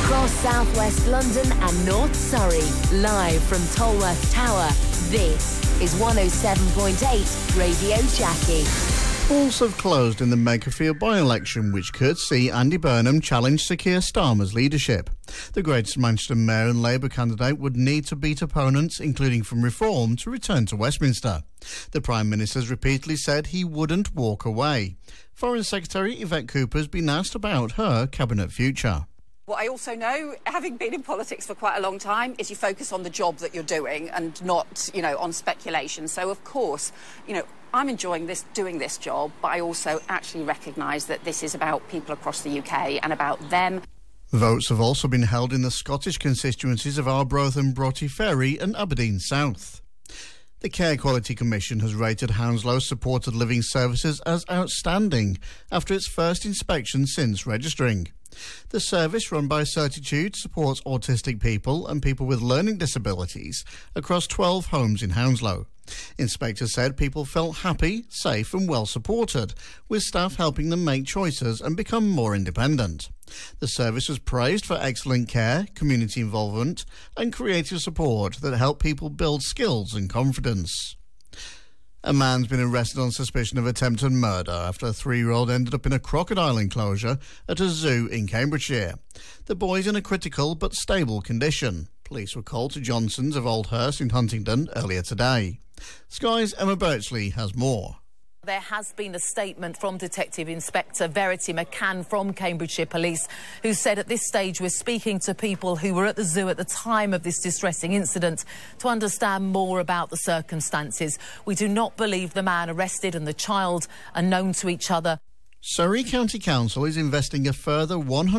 Across southwest London and North Surrey, live from Tolworth Tower, this is 107.8 Radio Jackie. Polls have closed in the Makerfield by-election, which could see Andy Burnham challenge Sir Keir Starmer's leadership. The Greater Manchester Mayor and Labour candidate would need to beat opponents, including from Reform, to return to Westminster. The Prime Minister has repeatedly said he wouldn't walk away. Foreign Secretary Yvette Cooper has been asked about her cabinet future. What I also know, having been in politics for quite a long time, is you focus on the job that you're doing and not, on speculation. So, of course, I'm enjoying doing this job, but I also actually recognise that this is about people across the UK and about them. Votes have also been held in the Scottish constituencies of Arbroath and Broughty Ferry and Aberdeen South. The Care Quality Commission has rated Hounslow's supported living services as outstanding after its first inspection since registering. The service, run by Certitude, supports autistic people and people with learning disabilities across 12 homes in Hounslow. Inspectors said people felt happy, safe and well supported, with staff helping them make choices and become more independent. The service was praised for excellent care, community involvement and creative support that help people build skills and confidence. A man's been arrested on suspicion of attempted murder after a 3-year-old ended up in a crocodile enclosure at a zoo in Cambridgeshire. The boy's in a critical but stable condition. Police were called to Johnson's of Oldhurst in Huntingdon earlier today. Sky's Emma Birchley has more. There has been a statement from Detective Inspector Verity McCann from Cambridgeshire Police, who said at this stage we're speaking to people who were at the zoo at the time of this distressing incident to understand more about the circumstances. We do not believe the man arrested and the child are known to each other. Surrey County Council is investing a further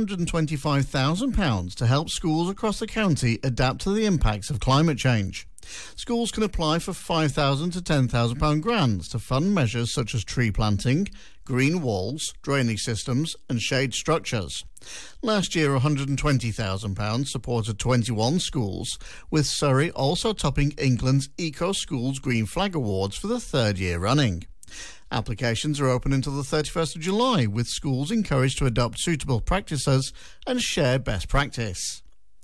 £125,000 to help schools across the county adapt to the impacts of climate change. Schools can apply for £5,000 to £10,000 grants to fund measures such as tree planting, green walls, drainage systems and shade structures. Last year, £120,000 supported 21 schools, with Surrey also topping England's Eco Schools Green Flag Awards for the 3rd year running. Applications are open until the 31st of July, with schools encouraged to adopt suitable practices and share best practice.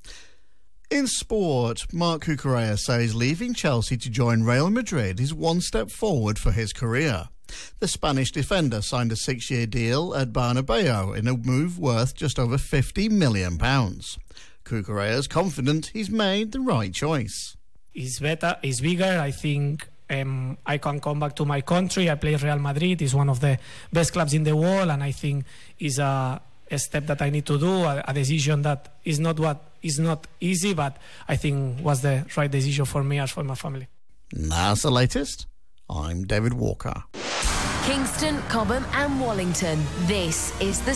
In sport, Marc Cucurella says leaving Chelsea to join Real Madrid is one step forward for his career. The Spanish defender signed a 6-year deal at Bernabeu in a move worth just over £50 million. Cucurella is confident he's made the right choice. It's better, it's bigger, I think. I can come back to my country. I play Real Madrid. It's one of the best clubs in the world, and I think it's a step that I need to do, a decision that is not easy, but I think was the right decision for me as for my family. That's the latest. I'm David Walker. Kingston, Cobham and Wallington. This is the